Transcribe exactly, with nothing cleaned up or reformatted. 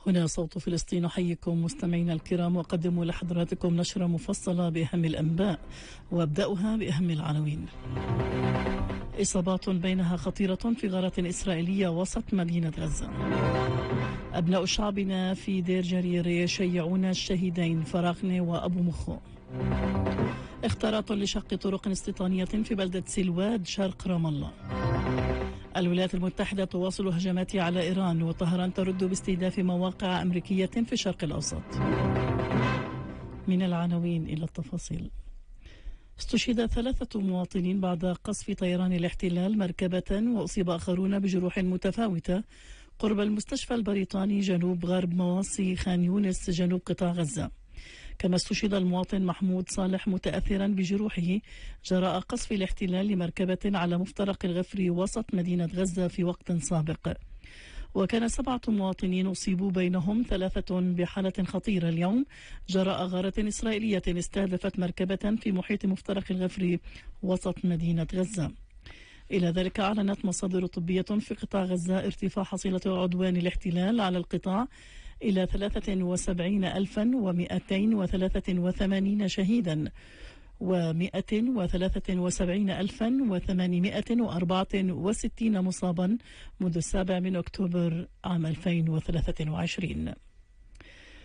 هنا صوت فلسطين، أحييكم مستمعينا الكرام وأقدم لحضراتكم نشرة مفصلة بأهم الأنباء، وأبدأها بأهم العناوين. إصابات بينها خطيرة في غارة إسرائيلية وسط مدينة غزة. أبناء شعبنا في دير جرير يشيعون الشهيدين فراغني وأبو مخو. اختراط لشق طرق استيطانية في بلدة سلواد شرق رام الله. الولايات المتحدة تواصل هجماتها على إيران، وطهران ترد باستهداف مواقع أمريكية في الشرق الأوسط. من العناوين إلى التفاصيل. استشهد ثلاثة مواطنين بعد قصف طيران الاحتلال مركبة، وأصيب آخرون بجروح متفاوتة قرب المستشفى البريطاني جنوب غرب مواصي خان يونس جنوب قطاع غزة. كما استشهد المواطن محمود صالح متأثرا بجروحه جراء قصف الاحتلال لمركبة على مفترق الغفري وسط مدينة غزة في وقت سابق. وكان سبعة مواطنين أصيبوا، بينهم ثلاثة بحالة خطيرة اليوم جراء غارة إسرائيلية استهدفت مركبة في محيط مفترق الغفري وسط مدينة غزة. إلى ذلك أعلنت مصادر طبية في قطاع غزة ارتفاع حصيلة عدوان الاحتلال على القطاع إلى ثلاثة وسبعين ألفا ومئتين وثلاثة وثمانين شهيدا ومئة وثلاثة وسبعين ألفا وثمانمئة وأربعة وستين مصابا منذ السابع من أكتوبر عام ألفين وثلاثة وعشرين.